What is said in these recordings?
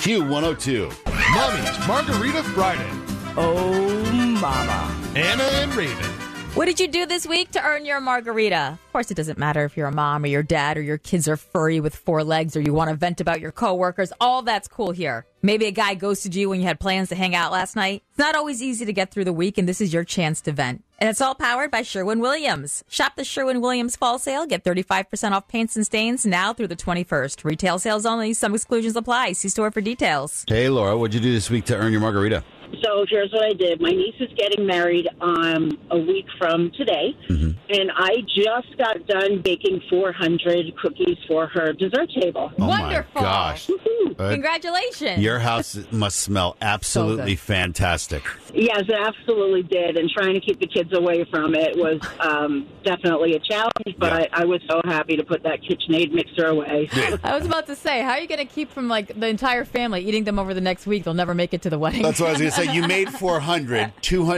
Q102. Mommy's Margarita Friday. Oh, mama. Anna and Raven. What did you do this week to earn your margarita? Of course, it doesn't matter if you're a mom or your dad or your kids are furry with 4 legs or you want to vent about your coworkers. All that's cool here. Maybe a guy ghosted you when you had plans to hang out last night. It's not always easy to get through the week, and this is your chance to vent. And it's all powered by Sherwin-Williams. Shop the Sherwin-Williams fall sale. Get 35% off paints and stains now through the 21st. Retail sales only. Some exclusions apply. See store for details. Hey, Laura, what'd you do this week to earn your margarita? So here's what I did. My niece is getting married a week from today, and I just got done baking 400 cookies for her dessert table. Oh, Wonderful. my gosh. Congratulations. Your house must smell absolutely fantastic. Yes, it absolutely did, and trying to keep the kids away from it was definitely a challenge, but I was so happy to put that KitchenAid mixer away. I was about to say, how are you going to keep from the entire family eating them over the next week? They'll never make it to the wedding. That's what I was going to say. You made 400,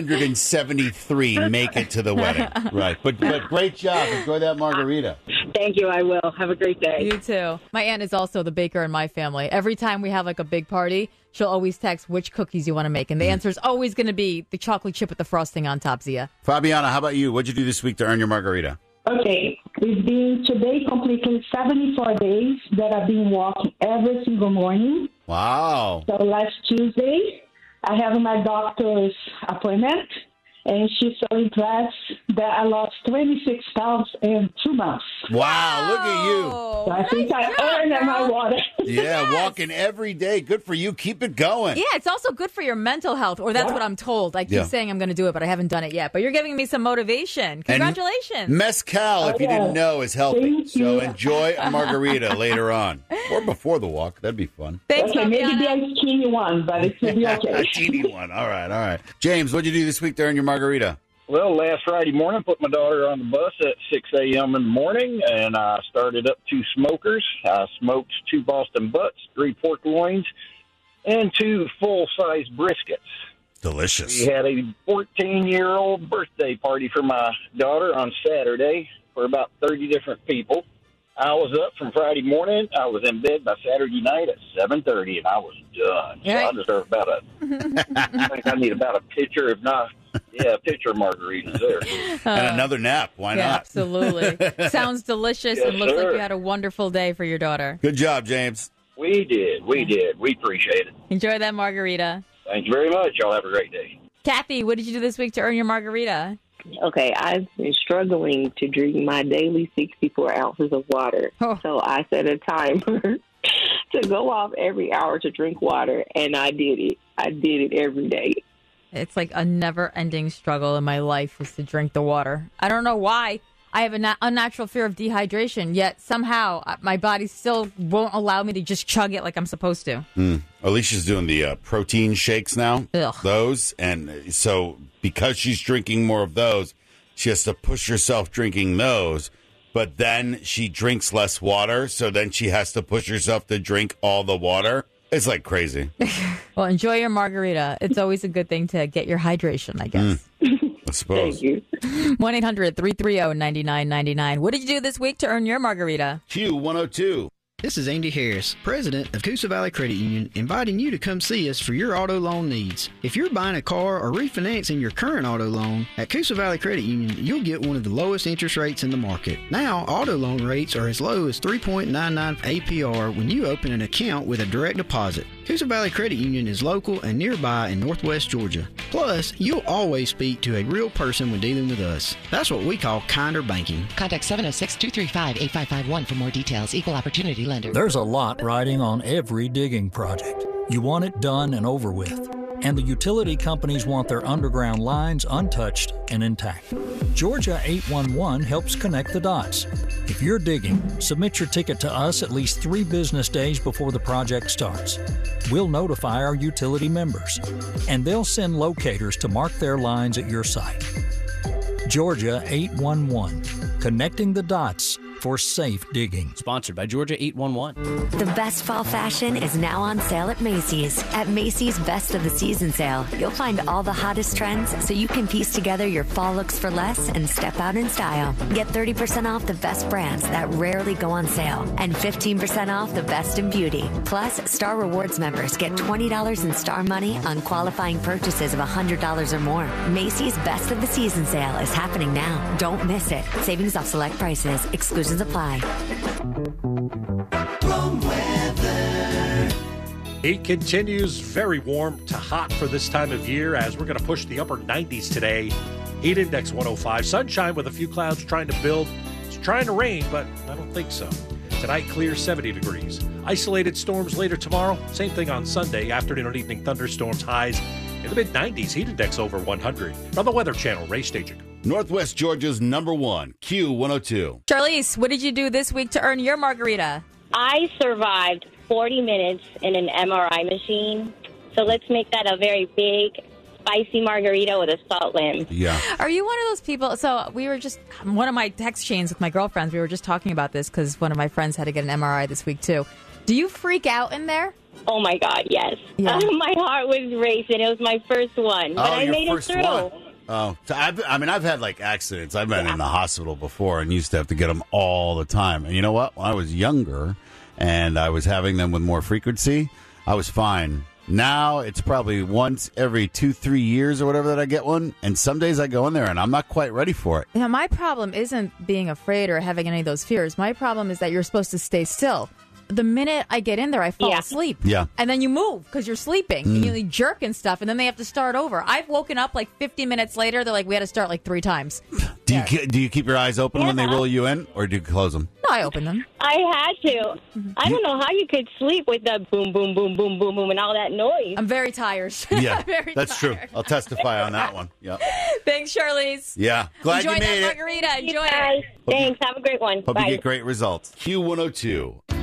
273 make it to the wedding. Right. But great job. Enjoy that margarita. Thank you. I will. Have a great day. You too. My aunt is also the baker in my family. Every time we have a big party, she'll always text which cookies you want to make. And the answer is always going to be the chocolate chip with the frosting on top, Zia. Fabiana, how about you? What'd you do this week to earn your margarita? Okay, it's been today completely 74 days that I've been walking every single morning. Wow. So last Tuesday, I have my doctor's appointment, and she's so impressed that I lost 26 pounds in 2 months. Wow, look at you. So I think I earned my water. Yeah, walking every day. Good for you. Keep it going. Yeah, it's also good for your mental health, or that's what I'm told. I keep saying I'm going to do it, but I haven't done it yet. But you're giving me some motivation. Congratulations. And Mezcal, if you didn't know, is healthy. So enjoy a margarita later on. Or before the walk. That'd be fun. Thanks, Okay, maybe be a skinny one, but it will be okay. A teeny one. All right. James, what'd you do this week to earn your margarita? Well, last Friday morning, put my daughter on the bus at 6 a.m. in the morning, and I started up 2 smokers. I smoked 2 Boston butts, 3 pork loins, and 2 full-size briskets. Delicious. We had a 14-year-old birthday party for my daughter on Saturday for about 30 different people. I was up from Friday morning. I was in bed by Saturday night at 7:30, and I was done. So I deserve I think I need about a pitcher, if not, a pitcher of margaritas there. And another nap. Why not? Absolutely. Sounds delicious, and looks like you had a wonderful day for your daughter. Good job, James. We did. We appreciate it. Enjoy that margarita. Thank you very much. Y'all have a great day. Kathy, what did you do this week to earn your margarita? Okay, I've been struggling to drink my daily 64 ounces of water. So I set a timer to go off every hour to drink water, and I did it. I did it every day. It's like a never-ending struggle in my life is to drink the water. I don't know why. I have an unnatural fear of dehydration, yet somehow my body still won't allow me to just chug it like I'm supposed to. Alicia's doing the protein shakes now. Ugh. Those. And so because she's drinking more of those, she has to push herself drinking those. But then she drinks less water, so then she has to push herself to drink all the water. It's like crazy. Well, enjoy your margarita. It's always a good thing to get your hydration, I guess. I suppose. Thank you. 1-800-330-9999. What did you do this week to earn your margarita? Q102. This is Andy Harris, president of Coosa Valley Credit Union, inviting you to come see us for your auto loan needs. If you're buying a car or refinancing your current auto loan, at Coosa Valley Credit Union, you'll get one of the lowest interest rates in the market. Now, auto loan rates are as low as 3.99 APR when you open an account with a direct deposit. Coosa Valley Credit Union is local and nearby in Northwest Georgia. Plus, you'll always speak to a real person when dealing with us. That's what we call kinder banking. Contact 706-235-8551 for more details. Equal opportunity lender. There's a lot riding on every digging project. You want it done and over with. And the utility companies want their underground lines untouched and intact. Georgia 811 helps connect the dots. If you're digging, submit your ticket to us at least 3 business days before the project starts. We'll notify our utility members, and they'll send locators to mark their lines at your site. Georgia 811, connecting the dots for safe digging. Sponsored by Georgia 811. The best fall fashion is now on sale at Macy's. At Macy's Best of the Season sale, you'll find all the hottest trends so you can piece together your fall looks for less and step out in style. Get 30% off the best brands that rarely go on sale and 15% off the best in beauty. Plus, Star Rewards members get $20 in Star money on qualifying purchases of $100 or more. Macy's Best of the Season sale is happening now. Don't miss it. Savings off select prices. Exclusions apply. Heat continues very warm to hot for this time of year as we're going to push the upper 90s today. Heat index 105. Sunshine with a few clouds trying to build. It's trying to rain, but I don't think so. Tonight, clear 70 degrees. Isolated storms later tomorrow. Same thing on Sunday. Afternoon and evening thunderstorms, highs in the mid-90s. Heat index over 100. From the Weather Channel, Ray Stagik. Northwest Georgia's number one, Q102. Charlize, what did you do this week to earn your margarita? I survived 40 minutes in an MRI machine. So let's make that a very big, spicy margarita with a salt limb. Yeah. Are you one of those people? So we were just, one of my text chains with my girlfriends, we were just talking about this because one of my friends had to get an MRI this week too. Do you freak out in there? Oh, my God, yes. Yeah. My heart was racing. It was my first one, but I made it through. Oh, so I've had like accidents. I've been in the hospital before and used to have to get them all the time. And you know what? When I was younger and I was having them with more frequency, I was fine. Now it's probably once every 2-3 years or whatever that I get one. And some days I go in there and I'm not quite ready for it. Now, my problem isn't being afraid or having any of those fears. My problem is that you're supposed to stay still. The minute I get in there, I fall asleep. Yeah. And then you move because you're sleeping. And you jerk and stuff, and then they have to start over. I've woken up like 50 minutes later. They're like, we had to start like 3 times. Do you keep your eyes open when they roll you in, or do you close them? No, I open them. I had to. I don't know how you could sleep with the boom, boom, boom, boom, boom, boom, and all that noise. I'm very tired. Yeah, very that's tired. true. I'll testify on that one. Yeah. Thanks, Charlize. Yeah. Glad Enjoy you made that it. margarita. Enjoy Guys, it. thanks. Have a great one. Hope Bye. you get great results. Q102.